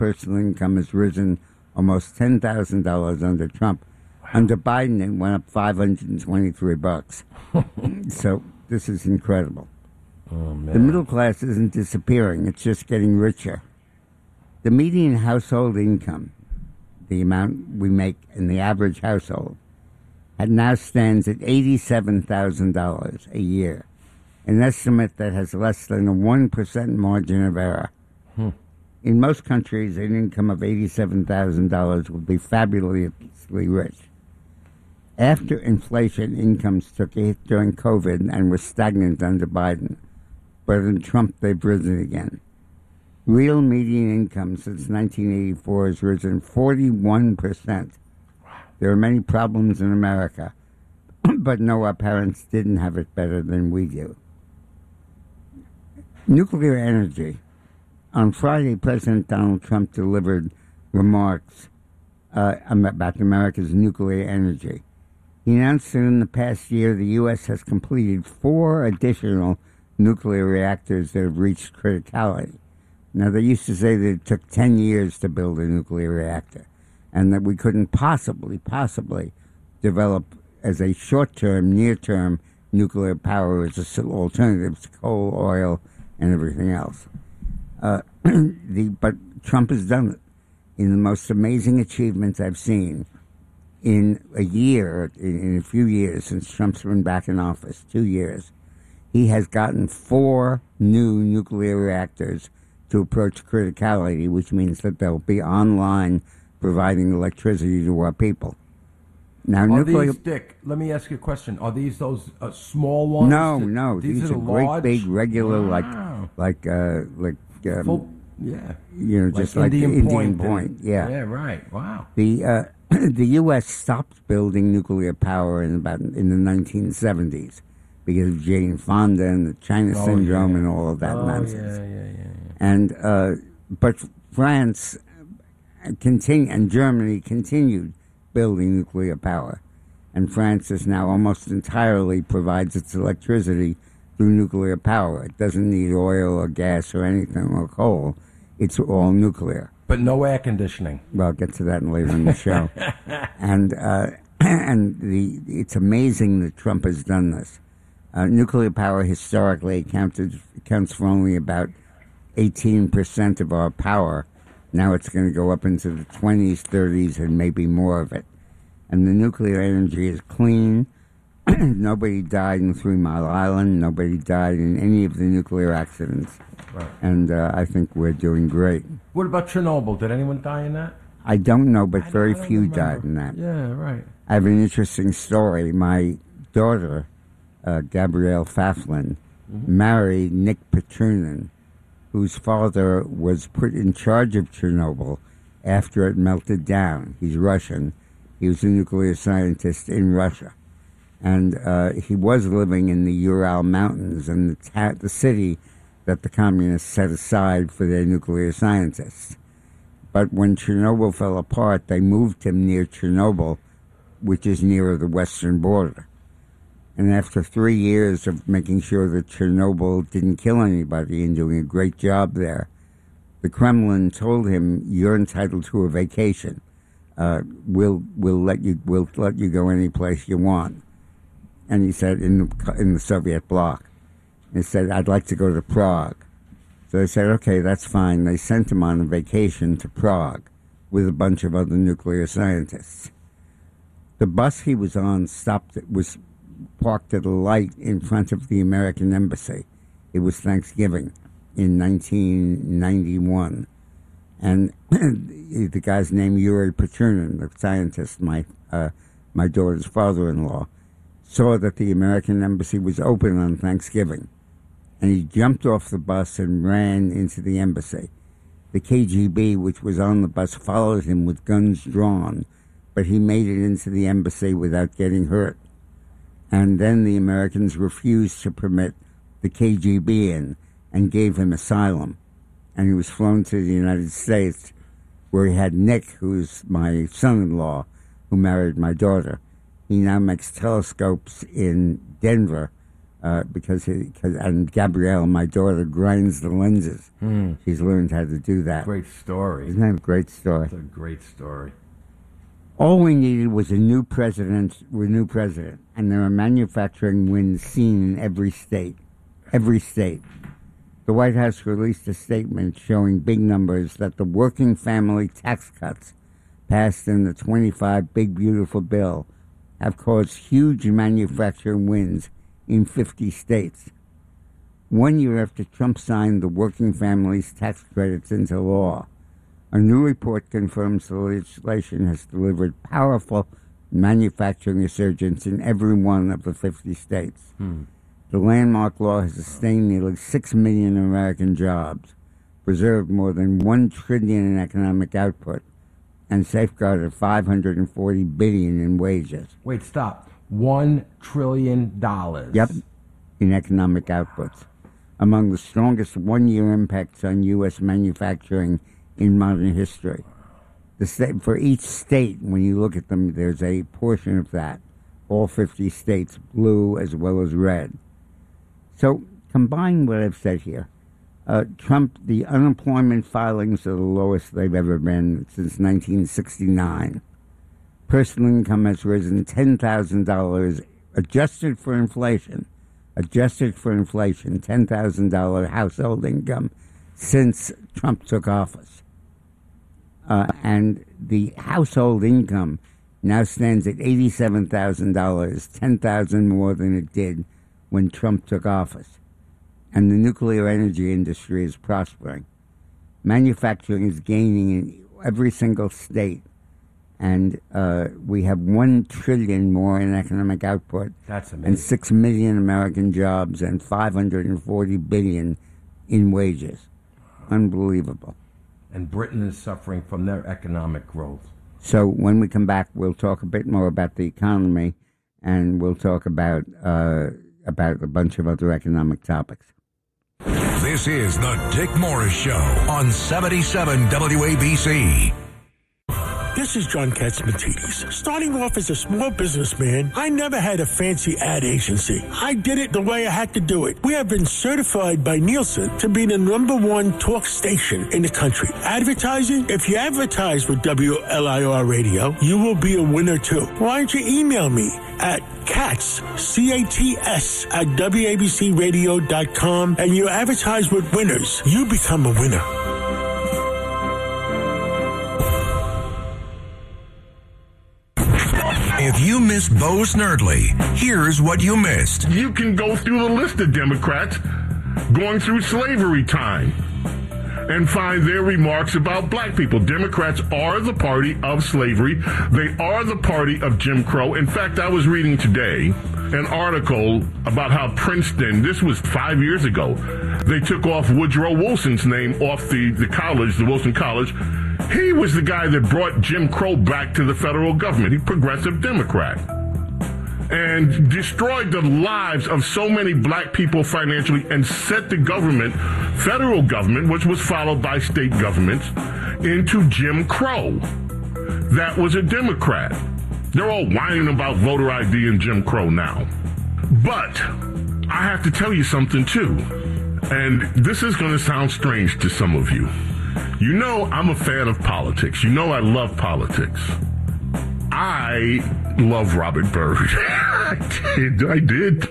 personal income has risen almost $10,000 under Trump. Wow. Under Biden, it went up $523. So this is incredible. Oh, man. The middle class isn't disappearing. It's just getting richer. The median household income, the amount we make in the average household, now stands at $87,000 a year, an estimate that has less than a 1% margin of error. In most countries, an income of $87,000 would be fabulously rich. After inflation, incomes took a hit during COVID and were stagnant under Biden. But under Trump, they've risen again. Real median income since 1984 has risen 41%. There are many problems in America, but no, our parents didn't have it better than we do. Nuclear energy. On Friday, President Donald Trump delivered remarks about America's nuclear energy. He announced that in the past year, the U.S. has completed 4 additional nuclear reactors that have reached criticality. Now, they used to say that it took 10 years to build a nuclear reactor, and that we couldn't possibly develop as a short-term, near-term nuclear power as an alternative to coal, oil, and everything else. But Trump has done it in the most amazing achievements I've seen in a year, in a few years since Trump's been back in office, 2 years. He has gotten 4 new nuclear reactors to approach criticality, which means that they'll be online providing electricity to our people. Now, these, Dick, let me ask you a question. Are these those small ones? No. These are great, large? Big, regular, wow. Full, yeah. You know, just like the Indian Point. Yeah. Yeah, right. Wow. The U.S. stopped building nuclear power in the 1970s because of Jane Fonda and the China syndrome and all of that nonsense. Yeah. And but France and Germany continued building nuclear power, and France is now almost entirely provides its electricity through nuclear power. It doesn't need oil or gas or anything or coal. It's all nuclear. But no air conditioning. Well, I'll get to that later in the show. And it's amazing that Trump has done this. Nuclear power historically accounts for only about 18% of our power. Now it's going to go up into the 20s, 30s, and maybe more of it. And the nuclear energy is clean. Nobody died in 3 Mile Island. Nobody died in any of the nuclear accidents. Right. And I think we're doing great. What about Chernobyl? Did anyone die in that? I don't know, but very few died in that. Yeah, right. I have an interesting story. My daughter, Gabrielle Faflin, married Nick Petrunin, whose father was put in charge of Chernobyl after it melted down. He's Russian. He was a nuclear scientist in Russia. And he was living in the Ural Mountains and the city that the communists set aside for their nuclear scientists. But when Chernobyl fell apart, they moved him near Chernobyl, which is near the western border. And after 3 years of making sure that Chernobyl didn't kill anybody and doing a great job there, the Kremlin told him, "You're entitled to a vacation. We'll let you go any place you want." And he said, in the Soviet bloc, he said, "I'd like to go to Prague." So they said, "Okay, that's fine." They sent him on a vacation to Prague with a bunch of other nuclear scientists. The bus he was on was parked at a light in front of the American embassy. It was Thanksgiving in 1991. And the guy's name, Yuri Petrunin, the scientist, my daughter's father-in-law, saw that the American embassy was open on Thanksgiving. And he jumped off the bus and ran into the embassy. The KGB, which was on the bus, followed him with guns drawn, but he made it into the embassy without getting hurt. And then the Americans refused to permit the KGB in and gave him asylum. And he was flown to the United States, where he had Nick, who's my son-in-law, who married my daughter. He now makes telescopes in Denver and Gabrielle, my daughter, grinds the lenses. She's learned how to do that. Great story. Isn't that a great story? It's a great story. All we needed was a new president, and there are manufacturing wins seen in every state. Every state. The White House released a statement showing big numbers that the working family tax cuts passed in the 25 Big Beautiful Bill have caused huge manufacturing wins in 50 states. 1 year after Trump signed the working families tax credits into law, a new report confirms the legislation has delivered powerful manufacturing resurgence in every one of the 50 states. The landmark law has sustained nearly 6 million American jobs, preserved more than $1 trillion in economic output, and safeguarded $540 billion in wages. Wait, stop. $1 trillion. Yep, in economic outputs. Among the strongest one-year impacts on U.S. manufacturing in modern history. For each state, when you look at them, there's a portion of that. All 50 states, blue as well as red. So, combine what I've said here. Trump, the unemployment filings are the lowest they've ever been since 1969. Personal income has risen $10,000, adjusted for inflation, $10,000 household income since Trump took office. And the household income now stands at $87,000, $10,000 more than it did when Trump took office. And the nuclear energy industry is prospering. Manufacturing is gaining in every single state. And we have $1 trillion more in economic output. That's amazing. And 6 million American jobs and $540 billion in wages. Unbelievable. And Britain is suffering from their economic growth. So when we come back, we'll talk a bit more about the economy, and we'll talk about a bunch of other economic topics. This is the Dick Morris Show on 77 WABC. This is John Katzmatidis. Starting off as a small businessman, I never had a fancy ad agency. I did it the way I had to do it. We have been certified by Nielsen to be the #1 talk station in the country. Advertising? If you advertise with WLIR Radio, you will be a winner too. Why don't you email me at Katz, C-A-T-S, at WABCRadio.com, and you advertise with winners. You become a winner. If you missed Bo Snerdley, here's what you missed. You can go through the list of Democrats going through slavery time and find their remarks about black people. Democrats are the party of slavery. They are the party of Jim Crow. In fact, I was reading today an article about how Princeton, this was 5 years ago, they took off Woodrow Wilson's name off the college, the Wilson College. He was the guy that brought Jim Crow back to the federal government. He's a progressive Democrat. And destroyed the lives of so many black people financially and set the government, federal government, which was followed by state governments, into Jim Crow. That was a Democrat. They're all whining about voter ID and Jim Crow now. But I have to tell you something too. And this is going to sound strange to some of you. You know I'm a fan of politics. You know I love politics. I love Robert Byrd. I did.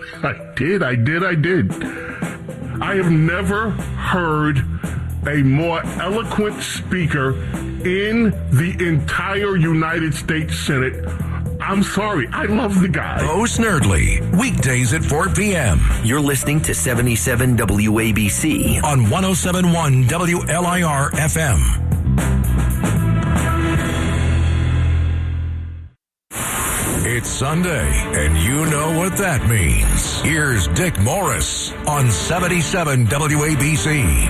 I have never heard a more eloquent speaker in the entire United States Senate. I'm sorry. I love the guy. Bo Snerdley, weekdays at 4 p.m. You're listening to 77 WABC on 107.1 WLIR FM. It's Sunday, and you know what that means. Here's Dick Morris on 77 WABC.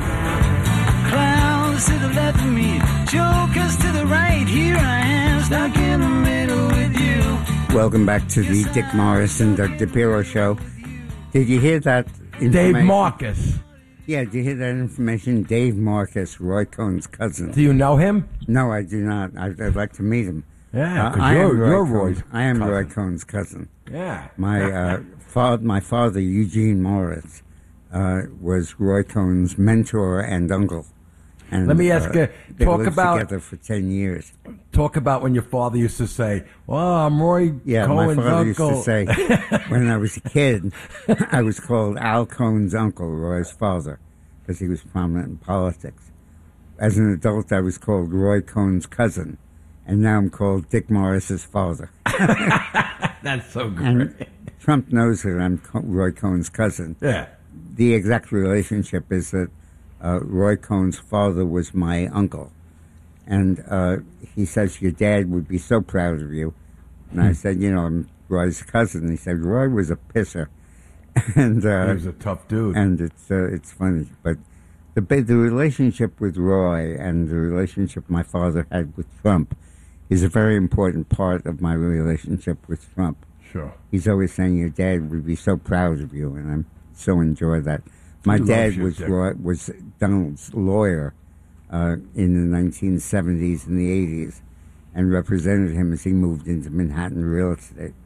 Clowns to the left of me, jokers to the right. Here I am, stuck in the middle with you. Welcome back to the Dick Morris and Doug DePiro Show. Did you hear that information? Dave Marcus. Yeah, did you hear that information? Dave Marcus, Roy Cohn's cousin. Do you know him? No, I do not. I'd like to meet him. Yeah, because I am you're Roy Roy's Cohn. I am cousin. Roy Cohn's cousin. Yeah. My my father, Eugene Morris, was Roy Cohn's mentor and uncle. And, Let me ask you, they talk lived about together for 10 years. Talk about when your father used to say, "Well, I'm Roy Yeah, Cohen's my father uncle." used to say, when I was a kid, I was called Al Cohn's uncle, Roy's father, because he was prominent in politics. As an adult, I was called Roy Cohn's cousin, and now I'm called Dick Morris's father. That's so great. And Trump knows that I'm Roy Cohn's cousin. Yeah. The exact relationship is that Roy Cohn's father was my uncle. And he says, your dad would be so proud of you. And I said, I'm Roy's cousin. He said, Roy was a pisser. And He was a tough dude. And it's funny. But the relationship with Roy and the relationship my father had with Trump is a very important part of my relationship with Trump. Sure. He's always saying your dad would be so proud of you, and I so enjoy that. My dad was Donald's lawyer in the 1970s and the 80s, and represented him as he moved into Manhattan real estate.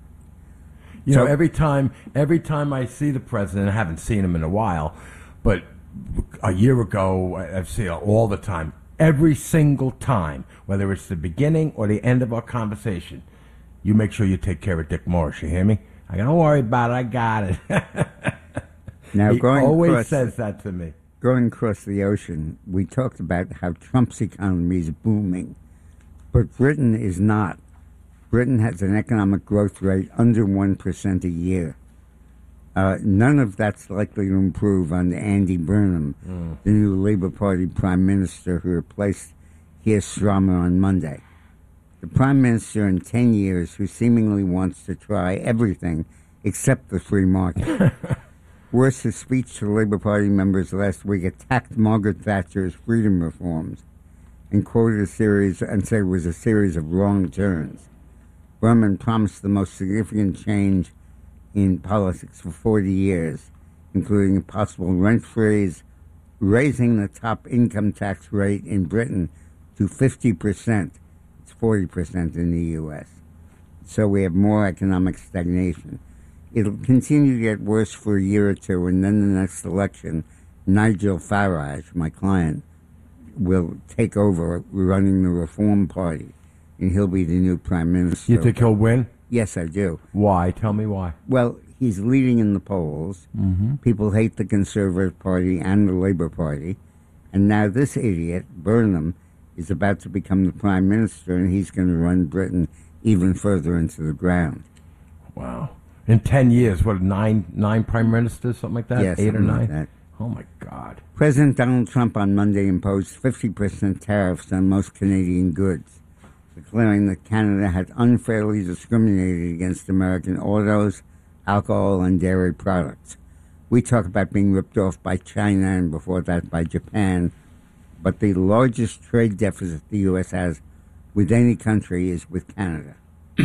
You know, every time I see the president, I haven't seen him in a while, but a year ago, I've seen it all the time. Every single time, whether it's the beginning or the end of our conversation, you make sure you take care of Dick Morris. You hear me? I don't worry about it. I got it. Now, he always says that to me. Going across the ocean, we talked about how Trump's economy is booming, but Britain is not. Britain has an economic growth rate under 1% a year. None of that's likely to improve under Andy Burnham, the new Labour Party Prime Minister who replaced Keir Starmer on Monday. The Prime Minister in 10 years who seemingly wants to try everything except the free market. Worse, his speech to Labour Party members last week attacked Margaret Thatcher's freedom reforms and quoted a series and said it was a series of wrong turns. Burnham promised the most significant change in politics for 40 years, including a possible rent freeze, raising the top income tax rate in Britain to 50%. It's 40% in the U.S. So we have more economic stagnation. It'll continue to get worse for a year or two, and then the next election, Nigel Farage, my client, will take over running the Reform Party, and he'll be the new prime minister. You think he'll win? Yes, I do. Why? Tell me why. Well, he's leading in the polls. Mm-hmm. People hate the Conservative Party and the Labour Party. And now this idiot, Burnham, is about to become the prime minister, and he's going to run Britain even further into the ground. Wow. In 10 years, what, nine prime ministers, something like that? Yes, 8 or 9? like that. Oh, my God. President Donald Trump on Monday imposed 50% tariffs on most Canadian goods, declaring that Canada had unfairly discriminated against American autos, alcohol, and dairy products. We talk about being ripped off by China and before that by Japan, but the largest trade deficit the U.S. has with any country is with Canada.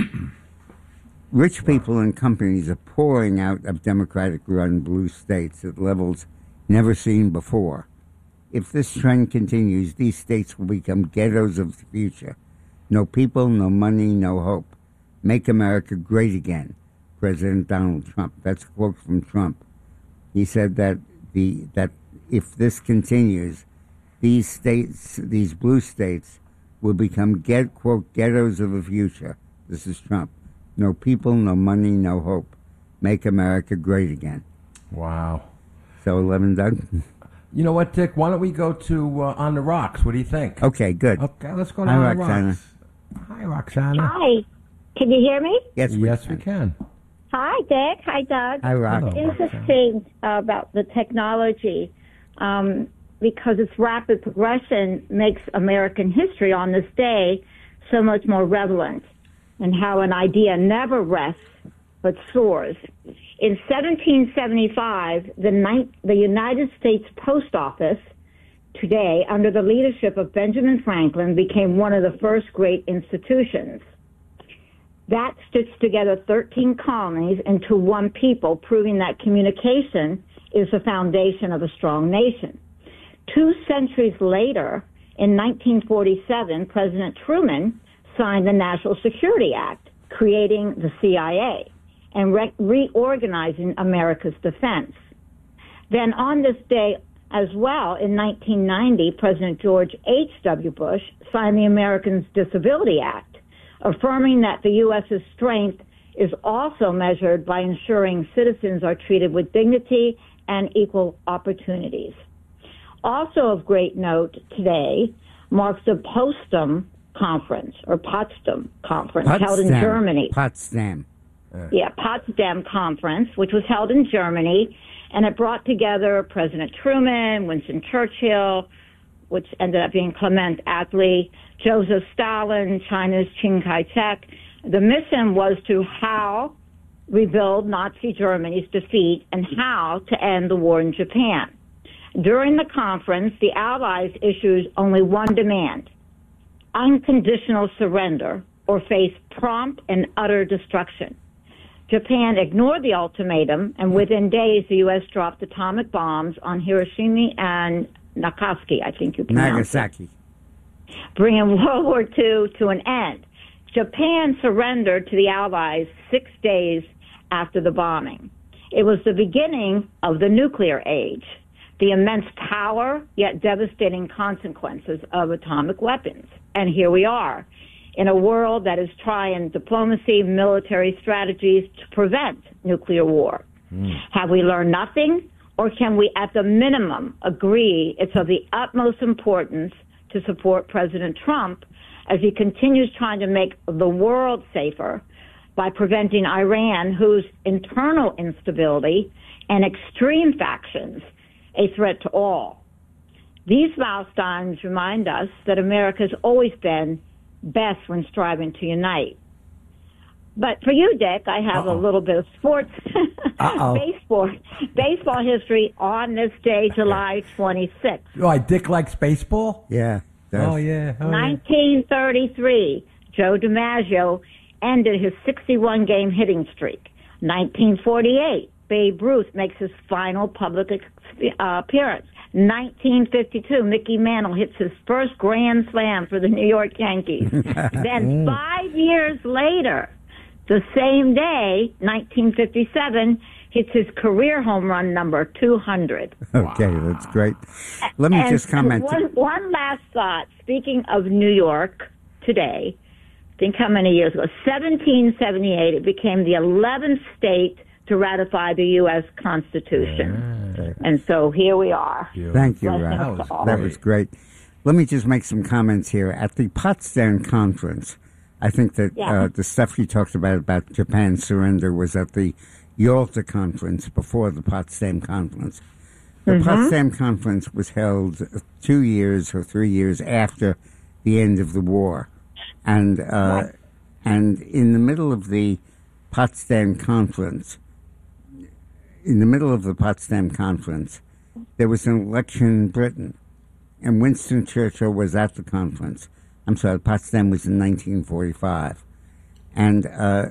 Rich people and companies are pouring out of Democratic-run blue states at levels never seen before. If this trend continues, these states will become ghettos of the future. No people, no money, no hope. Make America great again, President Donald Trump. That's a quote from Trump. He said that if this continues, these states, these blue states, will become, quote, ghettos of the future. This is Trump. No people, no money, no hope. Make America great again. Wow. So 11 done? You know what, Dick? Why don't we go to On the Rocks? What do you think? Okay, good. Okay, let's go to Hi, On the Roxana. Rocks. Hi, Roxana. Hi. Can you hear me? Yes, we can. Hi, Dick. Hi, Doug. Hi, Rox. Hello. Interesting about the technology because its rapid progression makes American history on this day so much more relevant, and how an idea never rests but soars. In 1775, the United States Post Office, today under the leadership of Benjamin Franklin, became one of the first great institutions. That stitched together 13 colonies into one people, proving that communication is the foundation of a strong nation. 2 centuries later, in 1947, President Truman signed the National Security Act, creating the CIA and reorganizing America's defense. Then on this day as well, in 1990, President George H.W. Bush signed the Americans Disability Act, affirming that the U.S.'s strength is also measured by ensuring citizens are treated with dignity and equal opportunities. Also of great note today marks the Potsdam Conference, held in Germany. Potsdam Conference, which was held in Germany, and it brought together President Truman, Winston Churchill, which ended up being Clement Attlee, Joseph Stalin, China's Chiang Kai-shek. The mission was to how rebuild Nazi Germany's defeat and how to end the war in Japan. During the conference, the Allies issued only one demand: unconditional surrender or face prompt and utter destruction. Japan ignored the ultimatum, and within days, the U.S. dropped atomic bombs on Hiroshima and Nagasaki, I think you pronounce it, bringing World War II to an end. Japan surrendered to the Allies 6 days after the bombing. It was the beginning of the nuclear age, the immense power yet devastating consequences of atomic weapons. And here we are, in a world that is trying diplomacy, military strategies to prevent nuclear war. Have we learned nothing? Or can we, at the minimum, agree it's of the utmost importance to support President Trump as he continues trying to make the world safer by preventing Iran, whose internal instability and extreme factions a threat to all? These milestones remind us that America has always been best when striving to unite. But for you, Dick, I have a little bit of sports, baseball history on this day, July 26th. Oh, Dick likes baseball? Yeah. Oh, yeah. 1933, Joe DiMaggio ended his 61-game hitting streak. 1948, Babe Ruth makes his final public appearance. 1952, Mickey Mantle hits his first grand slam for the New York Yankees. Then 5 years later, the same day, 1957, hits his career home run number 200. Okay, that's great. Let me just comment. One last thought. Speaking of New York today, think how many years ago? 1778, it became the 11th state to ratify the U.S. Constitution. And so here we are. Thank you, Ralph. That was great. Let me just make some comments here. At the Potsdam Conference, I think that the stuff you talked about Japan's surrender was at the Yalta Conference before the Potsdam Conference. The Potsdam Conference was held 2 years or 3 years after the end of the war. And in the middle of the Potsdam Conference, there was an election in Britain, and Winston Churchill was at the conference. I'm sorry, Potsdam was in 1945, and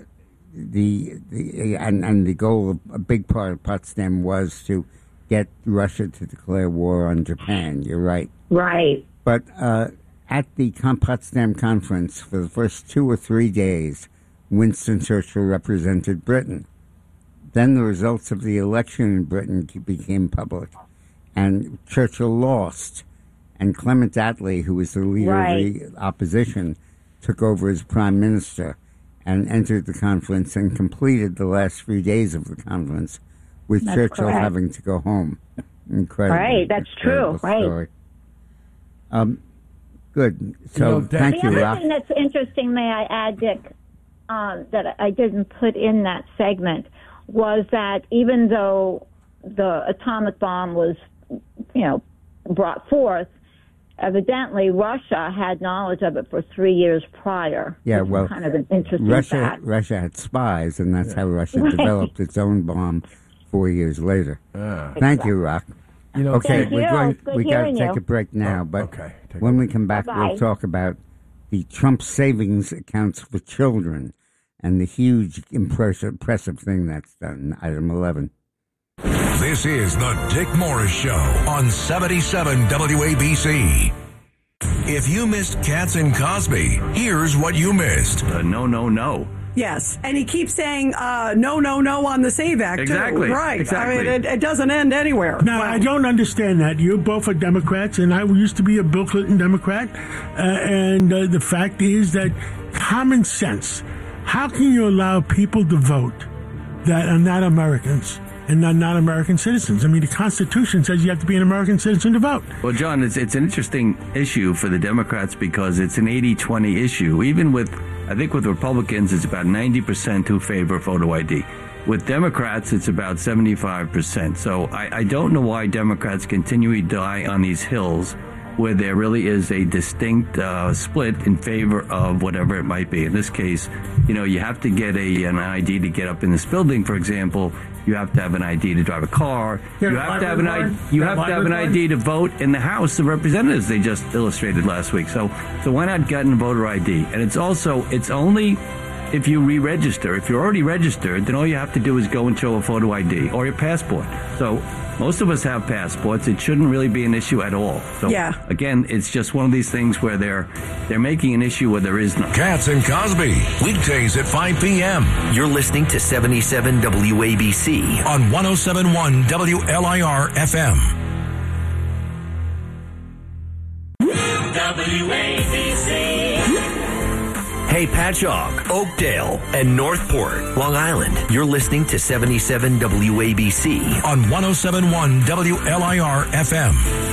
the goal of a big part of Potsdam was to get Russia to declare war on Japan. You're right. Right. But at the Potsdam Conference, for the first 2 or 3 days, Winston Churchill represented Britain. Then the results of the election in Britain became public, and Churchill lost. And Clement Attlee, who was the leader of the opposition, took over as prime minister and entered the conference and completed the last 3 days of the conference with Churchill having to go home. Incredible. Right, that's true. Story. Good. So thank you, The other Ralph. thing that's interesting, may I add, Dick, that I didn't put in that segment was that even though the atomic bomb was, brought forth, evidently Russia had knowledge of it for 3 years prior. Yeah, well, kind of an interesting fact. Russia had spies, and that's how Russia developed its own bomb 4 years later. Thank you, Rock. Okay, Thank we you. got to take a break now, but when we come back, we'll talk about the Trump savings accounts for children and the huge, impressive thing that's done, item 11. This is the Dick Morris Show on 77 WABC. If you missed Katz and Cosby, here's what you missed. No. Yes, and he keeps saying no on the SAVE Act, exactly. too. Right. Exactly. I mean, it doesn't end anywhere. Now, I don't understand that. You both are Democrats, and I used to be a Bill Clinton Democrat. And the fact is that common sense, how can you allow people to vote that are not Americans and not American citizens? I mean, the Constitution says you have to be an American citizen to vote. Well, John, it's an interesting issue for the Democrats because it's an 80-20 issue. Even I think with Republicans, it's about 90% who favor photo ID. With Democrats, it's about 75%. So I don't know why Democrats continually die on these hills where there really is a distinct split in favor of whatever it might be. In this case, you have to get an ID to get up in this building, for example. You have to have an ID to drive a car. You have to have an ID. You have to have an ID to vote in the House of Representatives. They just illustrated last week. So why not get a voter ID? And it's only if you re-register. If you're already registered, then all you have to do is go and show a photo ID or your passport. So most of us have passports. It shouldn't really be an issue at all. So again, it's just one of these things where they're making an issue where there is none. Katz and Cosby, weekdays at 5 p.m. You're listening to 77 WABC on 107.1 WLIR FM. WABC. Hey, Patchogue, Oakdale, and Northport, Long Island. You're listening to 77 WABC on 107.1 WLIR FM.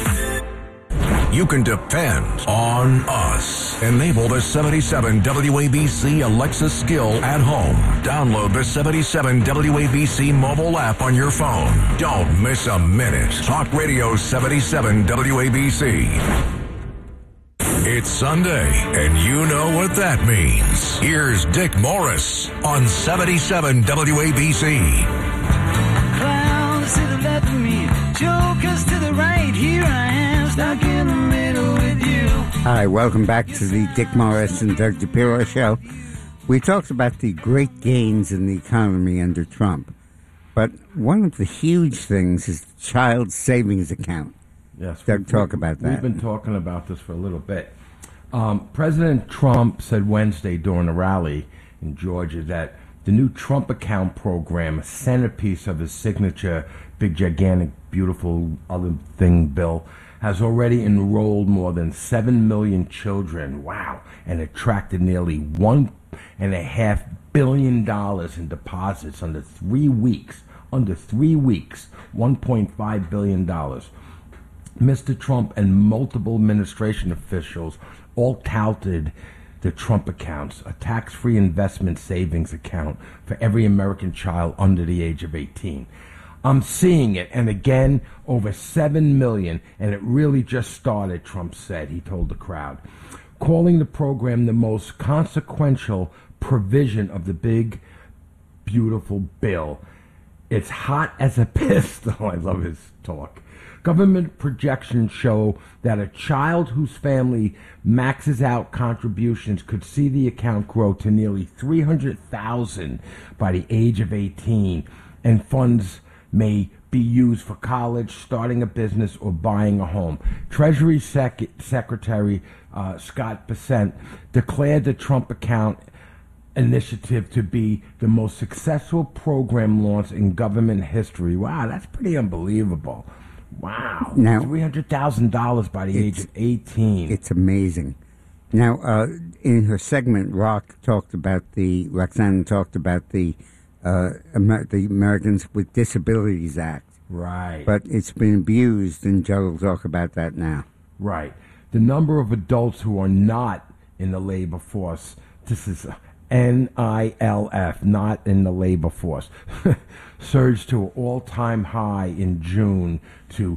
You can depend on us. Enable the 77 WABC Alexa skill at home. Download the 77 WABC mobile app on your phone. Don't miss a minute. Talk Radio 77 WABC. It's Sunday, and you know what that means. Here's Dick Morris on 77 WABC. Clowns to the left of me, jokers to the right. Here I am, stuck in the middle with you. Hi, welcome back to the Dick Morris and Doug DePiro show. We talked about the great gains in the economy under Trump, but one of the huge things is the child savings account. Yes, Doug, talk about that. We've been talking about this for a little bit. President Trump said Wednesday during a rally in Georgia that the new Trump account program, a centerpiece of his signature, big, gigantic, beautiful other thing bill, has already enrolled more than 7 million children. Wow. And attracted nearly $1.5 billion in deposits under 3 weeks. Under 3 weeks, $1.5 billion. Mr. Trump and multiple administration officials all touted the Trump accounts, a tax-free investment savings account for every American child under the age of 18. I'm seeing it, and again, over 7 million, and it really just started, Trump said, he told the crowd, calling the program the most consequential provision of the big, beautiful bill. It's hot as a pistol. I love his talk. Government projections show that a child whose family maxes out contributions could see the account grow to nearly $300,000 by the age of 18, and funds may be used for college, starting a business, or buying a home. Treasury Secretary Scott Bessent declared the Trump account initiative to be the most successful program launched in government history. Wow, that's pretty unbelievable. Wow. Now, $300,000 by the age of 18. It's amazing. Now, in her segment, Roxanne talked about the Americans with Disabilities Act. Right. But it's been abused, and Joe will talk about that now. Right. The number of adults who are not in the labor force, this is NILF, not in the labor force, surged to an all-time high in June to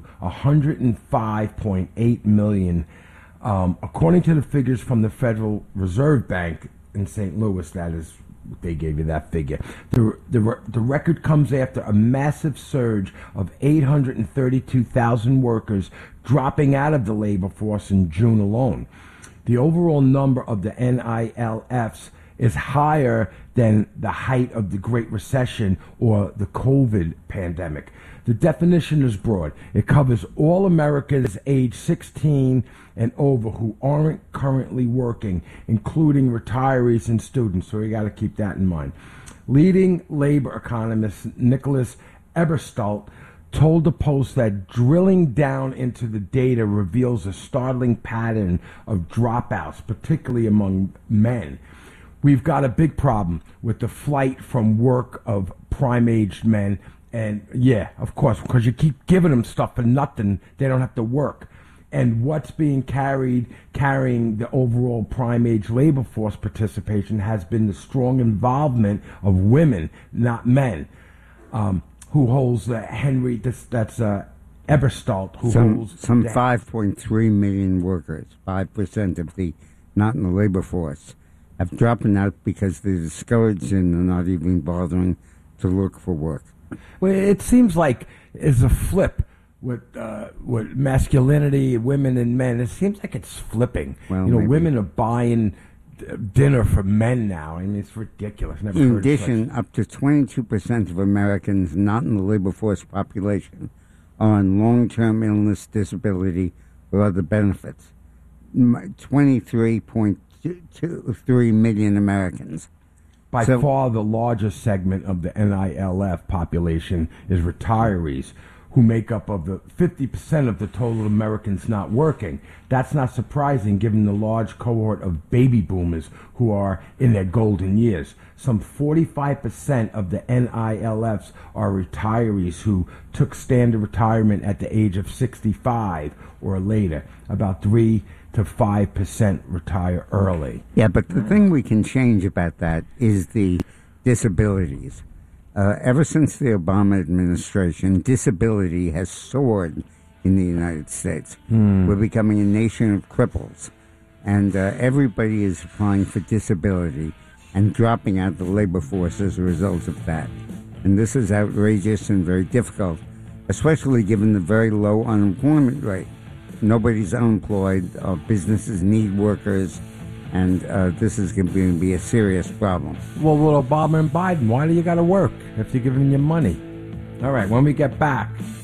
105.8 million. According to the figures from the Federal Reserve Bank in St. Louis, that is, they gave you that figure. The record comes after a massive surge of 832,000 workers dropping out of the labor force in June alone. The overall number of the NILFs is higher than the height of the Great Recession or the COVID pandemic. The definition is broad. It covers all Americans age 16 and over who aren't currently working, including retirees and students. So we got to keep that in mind. Leading labor economist Nicholas Eberstadt told the Post that drilling down into the data reveals a startling pattern of dropouts, particularly among men. We've got a big problem with the flight from work of prime-aged men. And yeah, of course, because you keep giving them stuff for nothing, they don't have to work. And what's being carrying the overall prime-age labor force participation has been the strong involvement of women, not men. Who holds Henry? That's Eberstadt, who holds some 5.3 million workers, 5% of the not in the labor force, have dropped out because they're discouraged and are not even bothering to look for work. Well, it seems like it's a flip with masculinity, women and men. It seems like it's flipping. Well, women are buying dinner for men now. I mean, it's ridiculous. Never in heard addition, up to 22% of Americans not in the labor force population are on long-term illness, disability, or other benefits. 23.3 million Americans. By far, the largest segment of the NILF population is retirees, who make up of the 50% of the total Americans not working. That's not surprising given the large cohort of baby boomers who are in their golden years. Some 45% of the NILFs are retirees who took standard retirement at the age of 65 or later. About 3 to 5% retire early. Yeah, but the thing we can change about that is the disabilities. Ever since the Obama administration, disability has soared in the United States. We're becoming a nation of cripples, and everybody is applying for disability and dropping out the labor force as a result of that. And this is outrageous and very difficult, especially given the very low unemployment rate. Nobody's unemployed. Businesses need workers. And this is going to be a serious problem. Well, with Obama and Biden, why do you got to work if you're giving them money? All right, when we get back,